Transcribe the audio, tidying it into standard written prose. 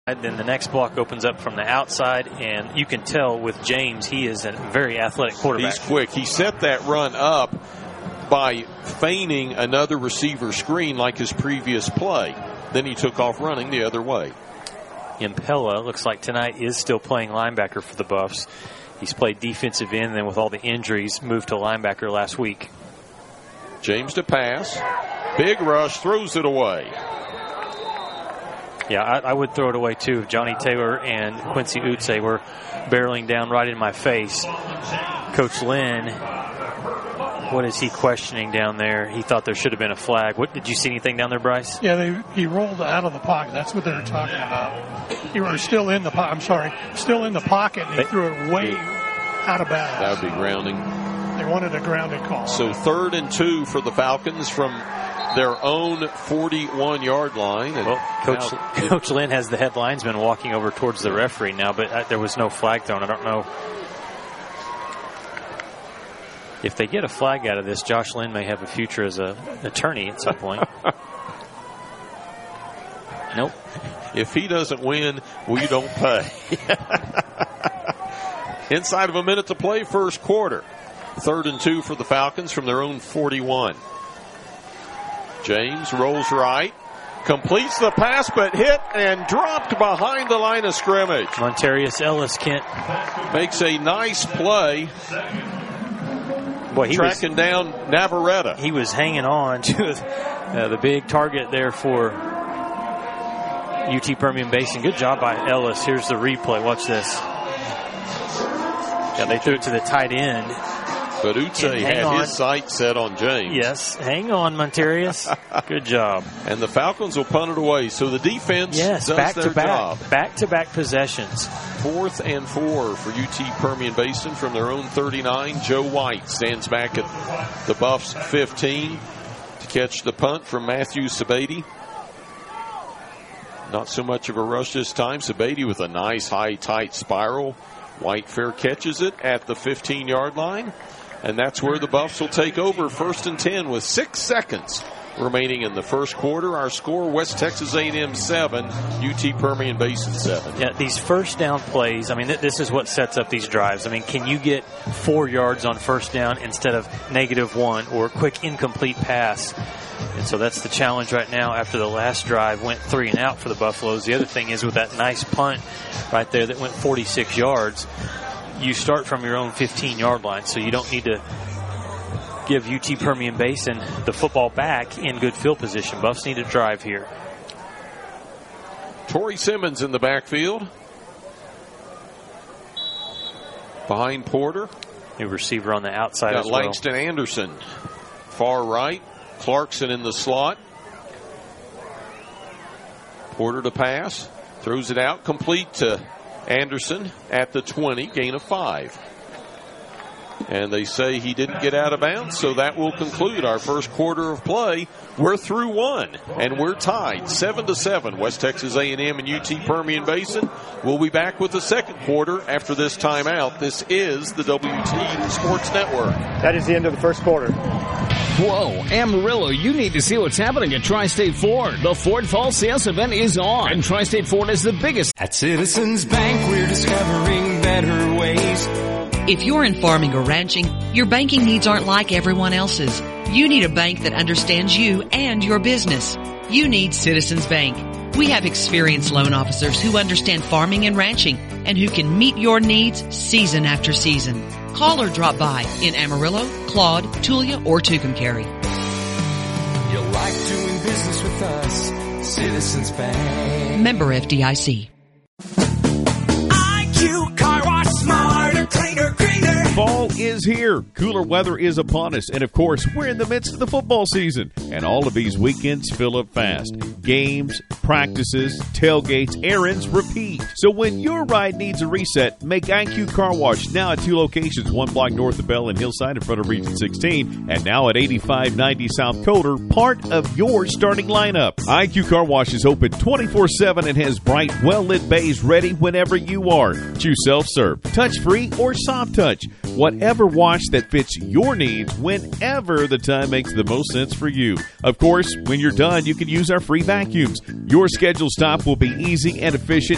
Then the next block opens up from the outside, and you can tell with James, he is a very athletic quarterback. He's quick. He set that run up by feigning another receiver screen like his previous play. Then he took off running the other way. Impella looks like tonight is still playing linebacker for the Buffs. He's played defensive end, and then with all the injuries, moved to linebacker last week. James to pass. Big rush, throws it away. Yeah, I would throw it away, too, if Johnny Taylor and Quincy Utse were barreling down right in my face. Coach Lynn, what is he questioning down there? He thought there should have been a flag. What, did you see anything down there, Bryce? Yeah, he rolled out of the pocket. That's what they were talking about. He was still in the pocket. I'm sorry, still in the pocket, and he threw it way out of bounds. That would be grounding. They wanted a grounding call. So 3rd and 2 for the Falcons from their own 41-yard line. And Coach Lynn has the head linesman walking over towards the referee now, but there was no flag thrown. I don't know. If they get a flag out of this, Josh Lynn may have a future as an attorney at some point. Nope. If he doesn't win, we don't pay. Inside of a minute to play, first quarter. 3rd and 2 for the Falcons from their own 41. James rolls right, completes the pass, but hit and dropped behind the line of scrimmage. Montarius Ellis, Kent, makes a nice play. Boy, he tracking down Navarrete. He was hanging on to the big target there for UT Permian Basin. Good job by Ellis. Here's the replay. Watch this. Yeah, they threw it to the tight end. But Utse had his sight set on James. Yes, hang on, Montarius. Good job. And the Falcons will punt it away. So the defense does their job. Back-to-back possessions. 4th and 4 for UT Permian Basin from their own 39. Joe White stands back at the Buffs 15 to catch the punt from Matthew Sabady. Not so much of a rush this time. Sabady with a nice high, tight spiral. White fair catches it at the 15-yard line. And that's where the Buffs will take over 1st and 10 with 6 seconds remaining in the first quarter. Our score, West Texas A&M 7, UT Permian Basin 7. Yeah, these first down plays, I mean, this is what sets up these drives. I mean, can you get 4 yards on first down instead of -1 or a quick incomplete pass? And so that's the challenge right now after the last drive went 3 and out for the Buffaloes. The other thing is with that nice punt right there that went 46 yards, you start from your own 15-yard line, so you don't need to give UT Permian Basin the football back in good field position. Buffs need to drive here. Torrey Simmons in the backfield. Behind Porter. New receiver on the outside as well. Langston Anderson, far right. Clarkson in the slot. Porter to pass. Throws it out. Complete to Anderson at the 20. Gain of 5. And they say he didn't get out of bounds, so that will conclude our first quarter of play. We're through 1, and we're tied 7-7. West Texas A&M and UT Permian Basin. We'll be back with the second quarter after this timeout. This is the WT Sports Network. That is the end of the first quarter. Whoa, Amarillo, you need to see what's happening at Tri-State Ford. The Ford Fall Sales Event is on, and Tri-State Ford is the biggest. At Citizens Bank, we're discovering better ways. If you're in farming or ranching, your banking needs aren't like everyone else's. You need a bank that understands you and your business. You need Citizens Bank. We have experienced loan officers who understand farming and ranching and who can meet your needs season after season. Call or drop by in Amarillo, Claude, Tulia, or Tucumcari. You'll like doing business with us, Citizens Bank. Member FDIC. IQ Car Wash, smarter, cleaner, greener. Fall is here. Cooler weather is upon us. And, of course, we're in the midst of the football season. And all of these weekends fill up fast. Games, practices, tailgates, errands, repeat. So when your ride needs a reset, make IQ Car Wash now at 2 locations, 1 block north of Bell and Hillside in front of Region 16, and now at 8590 South Coder, part of your starting lineup. IQ Car Wash is open 24/7 and has bright, well-lit bays ready whenever you are. Choose self-serve, touch-free, or soft touch. Whatever wash that fits your needs whenever the time makes the most sense for you. Of course, when you're done, you can use our free vacuums. Your scheduled stop will be easy and efficient